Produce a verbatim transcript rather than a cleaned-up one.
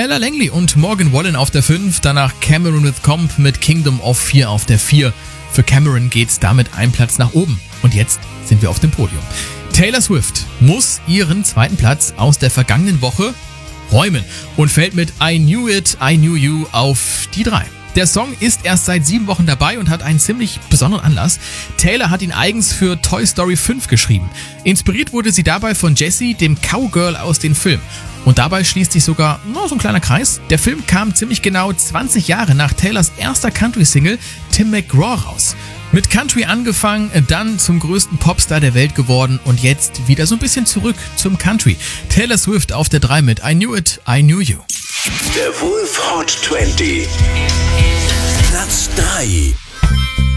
Ella Langley und Morgan Wallen auf der fünf, danach Cameron with Comp mit Kingdom of vier auf der vier. Für Cameron geht's damit einen Platz nach oben. Und jetzt sind wir auf dem Podium. Taylor Swift muss ihren zweiten Platz aus der vergangenen Woche räumen und fällt mit I Knew It, I Knew You auf die drei. Der Song ist erst seit sieben Wochen dabei und hat einen ziemlich besonderen Anlass. Taylor hat ihn eigens für Toy Story fünf geschrieben. Inspiriert wurde sie dabei von Jessie, dem Cowgirl aus dem Film. Und dabei schließt sich sogar no, so ein kleiner Kreis. Der Film kam ziemlich genau zwanzig Jahre nach Taylors erster Country-Single Tim McGraw raus. Mit Country angefangen, dann zum größten Popstar der Welt geworden und jetzt wieder so ein bisschen zurück zum Country. Taylor Swift auf der drei mit I Knew It, I Knew You. Der Wolf Hot zwanzig. Platz drei.